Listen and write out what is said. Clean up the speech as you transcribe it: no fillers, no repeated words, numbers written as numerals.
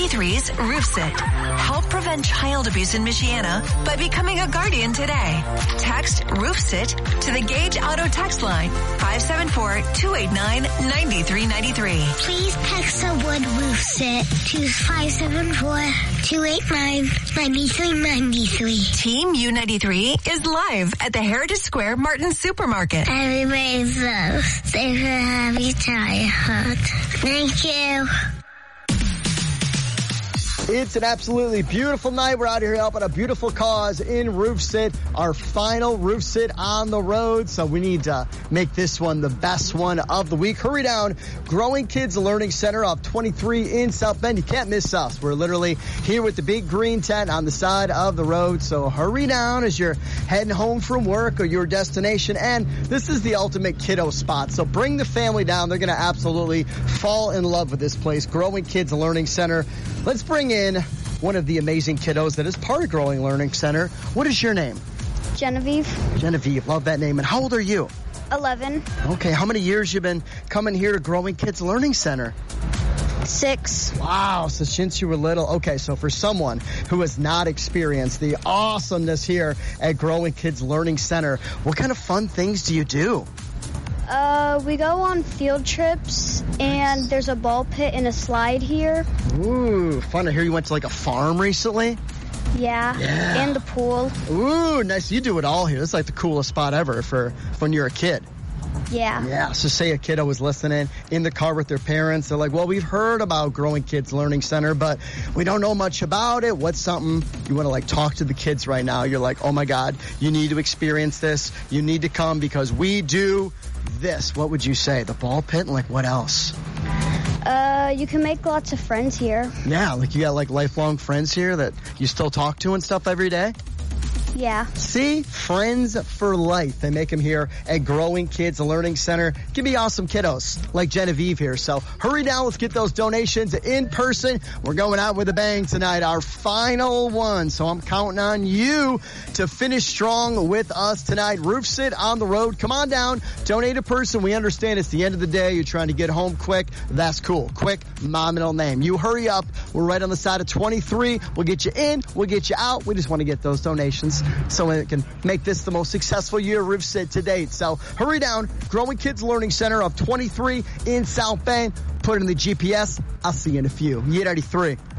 U93's Roof Sit. Help prevent child abuse in Michiana by becoming a guardian today. Text Roof Sit to the Gage Auto text line 574-289-9393. Please text the word Roof Sit to 574-289-9393. Team U93 is live at the Heritage Square Martin Supermarket. Everybody's safe and happy childhood. Thank you. It's an absolutely beautiful night. We're out here helping a beautiful cause in Roof Sit, our final Roof Sit on the road. So we need to make this one the best one of the week. Hurry down. Growing Kids Learning Center off 23 in South Bend. You can't miss us. We're literally here with the big green tent on the side of the road. So hurry down as you're heading home from work or your destination. And this is the ultimate kiddo spot. So bring the family down. They're going to absolutely fall in love with this place. Growing Kids Learning Center. Let's bring in one of the amazing kiddos that is part of Growing Learning Center. What is your name? Genevieve. Genevieve, love that name. And how old are you? 11. Okay, how many years you been coming here to Growing Kids Learning Center? 6. Wow, so since you were little. Okay, so for someone who has not experienced the awesomeness here at Growing Kids Learning Center, what kind of fun things do you do? We go on field trips, and there's a ball pit and a slide here. Ooh, fun to hear you went to like a farm recently. Yeah. And the pool. Ooh, nice. You do it all here. It's like the coolest spot ever for when you're a kid. Yeah. Yeah, so say a kiddo was listening in the car with their parents. They're like, well, we've heard about Growing Kids Learning Center, but we don't know much about it. What's something you want to like talk to the kids right now? You're like, oh my God, you need to experience this. You need to come because we do this. What would you say? The ball pit and like what else? You can make lots of friends here. Yeah, like you got like lifelong friends here that you still talk to and stuff every day? Yeah. See? Friends for life. They make them here at Growing Kids Learning Center. Give me awesome kiddos like Genevieve here. So hurry down. Let's get those donations in person. We're going out with a bang tonight. Our final one. So I'm counting on you to finish strong with us tonight. Roof Sit on the road. Come on down. Donate a person. We understand it's the end of the day. You're trying to get home quick. That's cool. Quick, my middle name. You hurry up. We're right on the side of 23. We'll get you in. We'll get you out. We just want to get those donations so it can make this the most successful year Roof Sit to date. So hurry down. Growing Kids Learning Center of 23 in South Bend. Put it in the GPS. I'll see you in a few. U93.